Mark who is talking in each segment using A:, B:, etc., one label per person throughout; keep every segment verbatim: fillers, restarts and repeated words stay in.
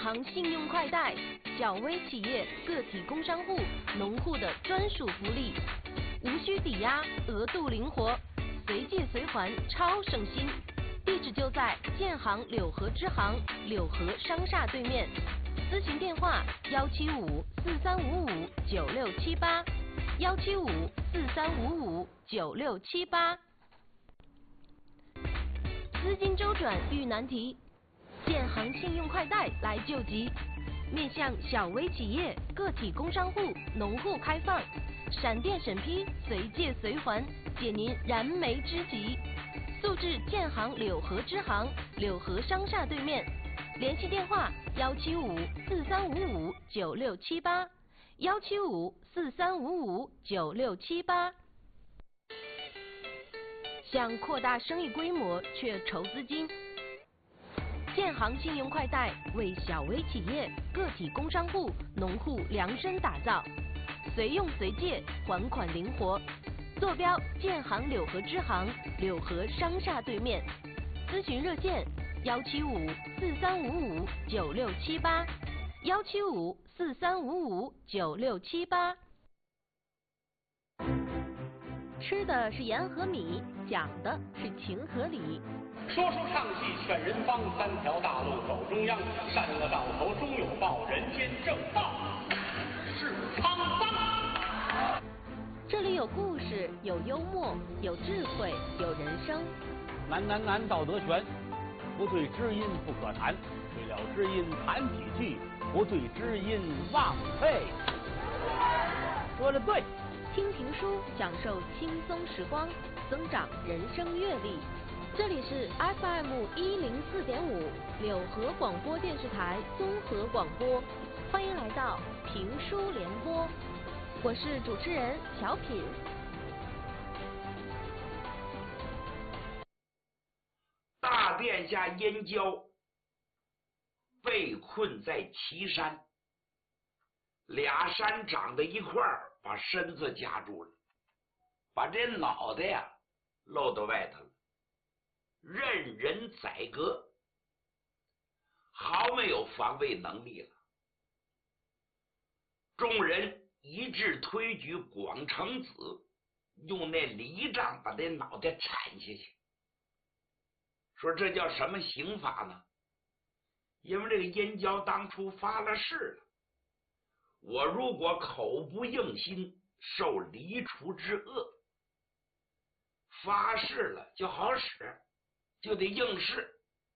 A: 行信用快贷，小微企业、个体工商户、农户的专属福利，无需抵押，额度灵活，随借随还，超省心。地址就在建行柳河支行柳河商厦对面，咨询电话幺七五四三五五九六七八，幺七五四三五五九六七八。资金周转遇难题，建行信用快贷来救急，面向小微企业、个体工商户、农户开放，闪电审批，随借随还，解您燃眉之急。速至建行柳河支行柳河商厦对面，联系电话幺七五四三五五九六七八，幺七五四三五五九六七八。想扩大生意规模却筹资金，建行信用快贷为小微企业、个体工商户、农户量身打造，随用随借，还款灵活。坐标建行柳河支行柳河商厦对面，咨询热线幺七五四三五五九六七八，幺七五四三五五九六七八。吃的是盐和米，讲的是情和理。
B: 说书唱戏劝人方，三条大路走中央，善恶到头终有报，人间正道是沧桑。
A: 这里有故事，有幽默，有智慧，有人生。
C: 难难难，道德全，不对知音不可谈，对了知音谈几句，不对知音枉费。说的对。
A: 听评书，享受轻松时光，增长人生阅历。这里是 F M 一零四点五柳河广播电视台综合广播，欢迎来到评书联播，我是主持人小品。
D: 大殿下燕郊被困在岐山，俩山长在一块儿，把身子夹住了，把这脑袋呀露到外头了，任人宰割，毫没有防卫能力了。众人一致推举广成子，用那犁杖把这脑袋铲下去。说这叫什么刑法呢？因为这个燕郊当初发了誓了，我如果口不应心，受离除之恶。发誓了就好使，就得应试。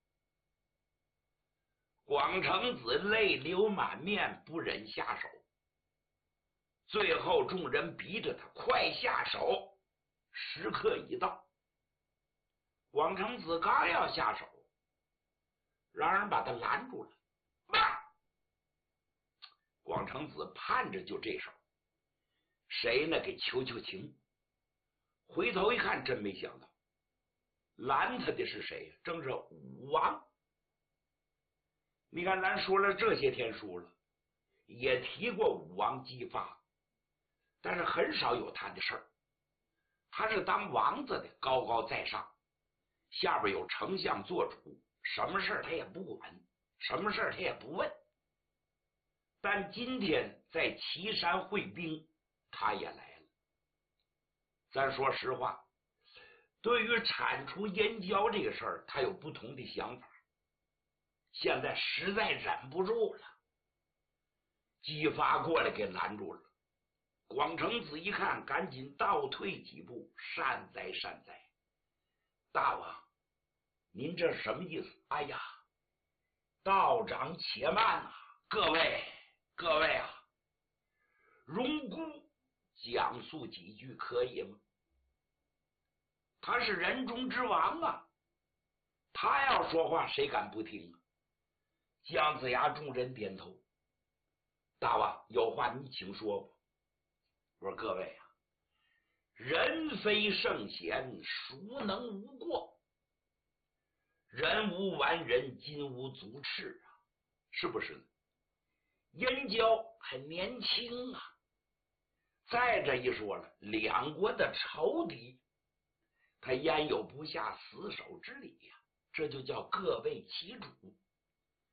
D: 广成子泪流满面，不忍下手。最后众人逼着他快下手，时刻已到。广成子刚要下手，让人把他拦住了。妈！广成子盼着就这手，谁呢给求求情。回头一看，真没想到拦他的是谁呀？正是武王。你看咱说了这些天书了，也提过武王姬发，但是很少有他的事儿。他是当王子的，高高在上，下边有丞相做主，什么事儿他也不管，什么事儿他也不问。但今天在岐山会兵，他也来了。咱说实话，对于铲除燕郊这个事儿，他有不同的想法。现在实在忍不住了，姬发过来给拦住了。广成子一看，赶紧倒退几步，善哉善哉，大王，您这是什么意思？哎呀，道长且慢啊，各位各位啊，荣姑讲述几句可以吗？他是人中之王啊，他要说话谁敢不听啊？姜子牙众人点头，大王有话你请说吧。我说各位啊，人非圣贤，孰能无过？人无完人，金无足赤啊，是不是呢？燕郊还年轻啊，再这一说了，两国的仇敌，他焉有不下死守之理呀、啊？这就叫各为其主。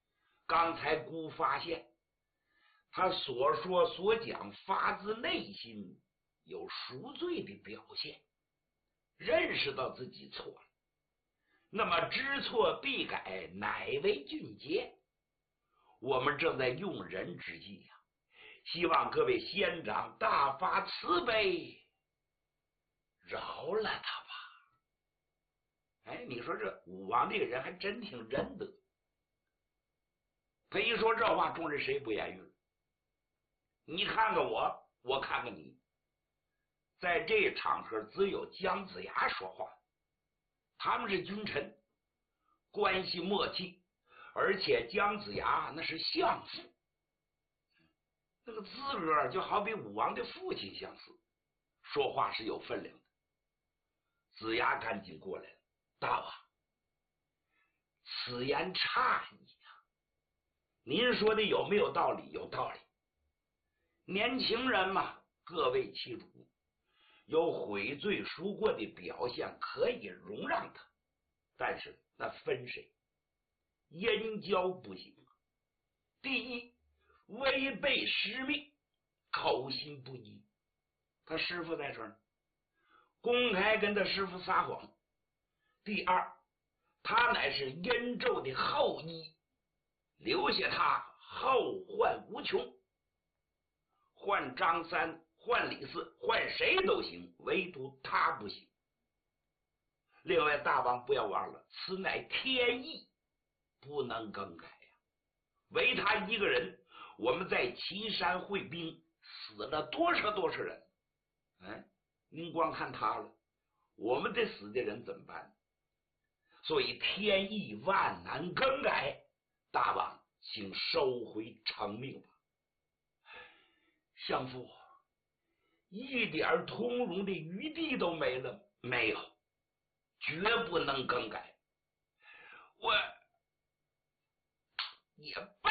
D: 刚才姑发现他所说所讲发自内心，有赎罪的表现，认识到自己错了。那么知错必改，乃为俊杰。我们正在用人之际呀、啊，希望各位仙长大发慈悲，饶了他吧。哎，你说这武王这个人还真挺仁德。他一说这话，众人谁不言语？你看看我，我看看你。在这场合，只有姜子牙说话。他们是君臣，关系默契，而且姜子牙那是相父，那个资格就好比武王的父亲相似，说话是有分量的。子牙赶紧过来了，大王，此言差矣呀！您说的有没有道理？有道理。年轻人嘛，各为其主，有悔罪赎过的表现可以容让他，但是那分谁？燕郊不行。第一，违背师命，口心不一。他师傅在这儿呢，公开跟他师傅撒谎。第二，他乃是殷纣的后裔，留下他后患无穷。换张三，换李四，换谁都行，唯独他不行。另外，大王不要忘了，此乃天意，不能更改呀、啊。唯他一个人，我们在岐山会兵，死了多少多少人？哎，您光看他了，我们这死的人怎么办？所以天意万难更改，大王请收回成命吧。相父，一点通融的余地都没了，没有，绝不能更改。我也罢，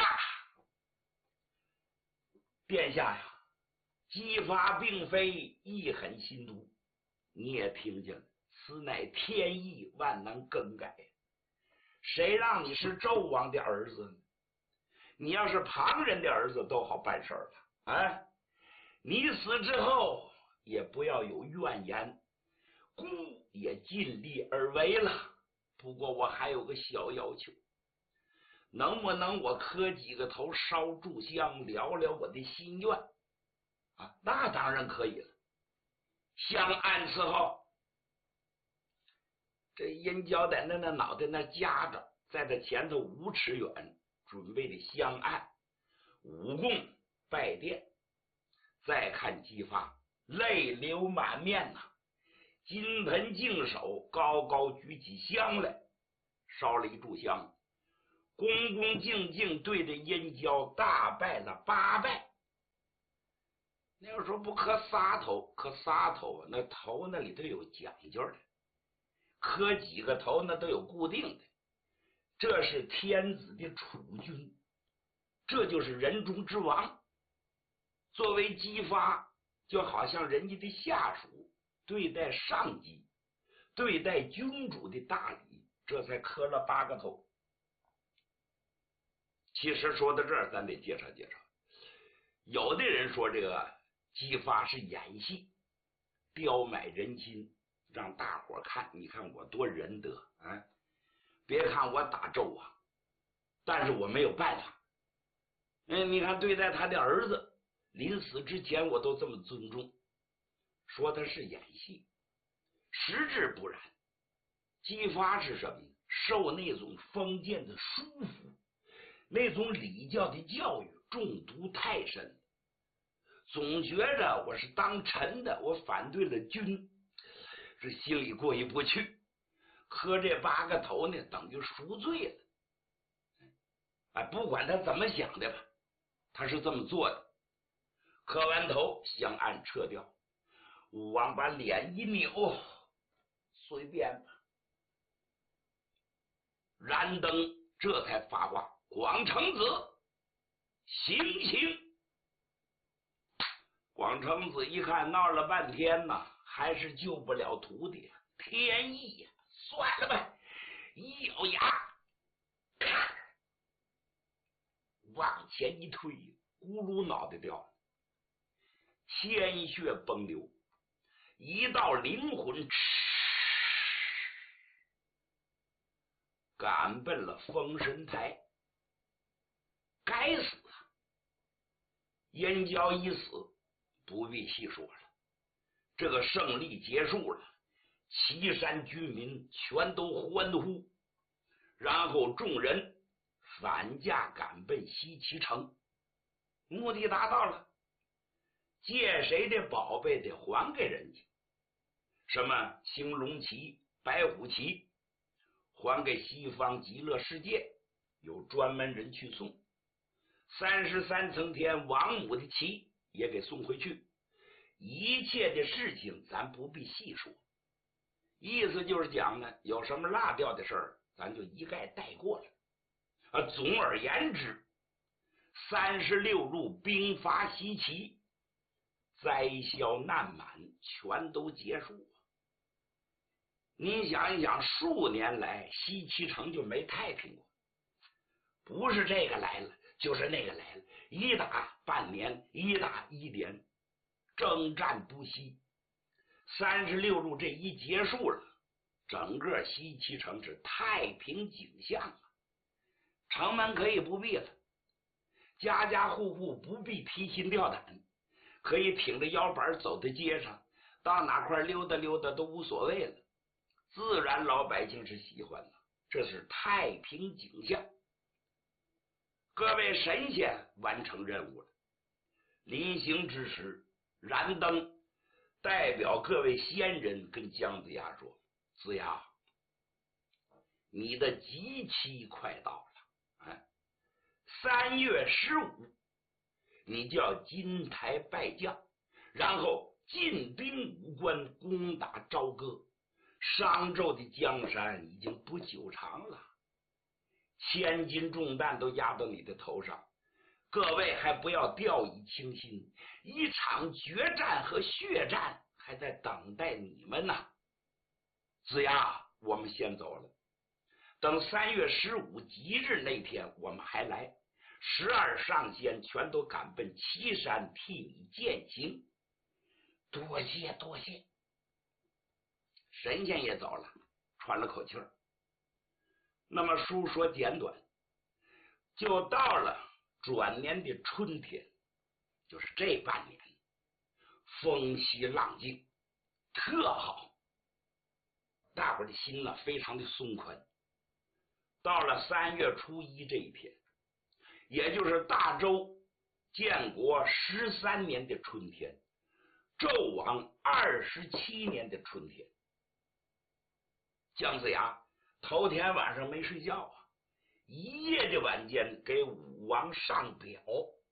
D: 殿下呀，姬发并非一狠心毒，你也听见了，此乃天意，万难更改。谁让你是纣王的儿子呢？你要是旁人的儿子都好办事了，啊！你死之后也不要有怨言，孤也尽力而为了。不过我还有个小要求，能不能我磕几个头，烧炷香，聊聊我的心愿啊？那当然可以了。相安伺候。这殷郊在那那脑袋那夹着，在他前头五尺远准备的香案，武功拜殿。再看姬发，泪流满面呐、啊，金盆净手，高高举起香来，烧了一炷香，恭恭敬敬对着殷郊大拜了八拜。那个时候不磕仨头，磕仨头啊，那头那里头有讲究的，磕几个头那都有固定的。这是天子的储君，这就是人中之王。作为姬发，就好像人家的下属对待上级，对待君主的大礼，这才磕了八个头。其实说到这儿，咱得介绍介绍。有的人说这个姬发是演戏，刁买人心，让大伙看，你看我多仁德啊！别看我打纣王，但是我没有办法。嗯，你看对待他的儿子。临死之前我都这么尊重，说他是演戏，实质不然。姬发是什么呢？受那种封建的束缚，那种礼教的教育中毒太深，总觉着我是当臣的，我反对了君，这心里过意不去。磕这八个头呢，等于赎罪了。哎，不管他怎么想的吧，他是这么做的。磕完头，香案撤掉，武王把脸一扭，随便吧。燃灯这才发话：“广成子，行刑！”广成子一看闹了半天呐，还是救不了徒弟，天意呀、啊，算了吧，一咬牙， 往前一推，咕噜脑袋掉了，鲜血崩流，一道灵魂赶奔了封神台。该死啊！燕郊一死，不必细说了。这个胜利结束了，岐山居民全都欢呼，然后众人返驾赶奔西岐城，目的达到了。借谁的宝贝得还给人家，什么青龙旗、白虎旗，还给西方极乐世界，有专门人去送。三十三层天王母的旗也给送回去。一切的事情咱不必细说，意思就是讲呢，有什么落掉的事儿，咱就一概带过了。啊，总而言之，三十六路兵伐西岐，灾消难满，全都结束。您想一想，数年来西岐城就没太平过，不是这个来了，就是那个来了，一打半年，一打一年，征战不息。三十六路这一结束了，整个西岐城是太平景象了，城门可以不闭了，家家户户不必提心吊胆，可以挺着腰板走在街上，到哪块溜达溜达都无所谓了，自然老百姓是喜欢的，这是太平景象。各位神仙完成任务了，临行之时，燃灯代表各位仙人跟姜子牙说：子牙，你的吉期快到了，哎，三月十五你就要金台拜将，然后进兵五关，攻打朝歌。商纣的江山已经不久长了，千斤重担都压到你的头上，各位还不要掉以轻心，一场决战和血战还在等待你们呢。子牙，我们先走了，等三月十五吉日那天我们还来，十二上仙全都赶奔岐山替你践行。多谢多谢。神仙也走了，喘了口气儿。那么书说简短，就到了转年的春天，就是这半年，风息浪静，特好，大伙的心呢非常的松宽。到了三月初一这一天，也就是大周建国十三年的春天，纣王二十七年的春天，姜子牙头天晚上没睡觉啊，一夜的晚间给武王上表，